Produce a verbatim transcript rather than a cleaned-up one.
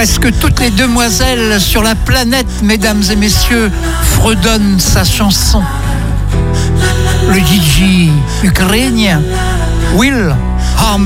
Presque toutes les demoiselles sur la planète, mesdames et messieurs, fredonnent sa chanson. Le D J ukrainien Will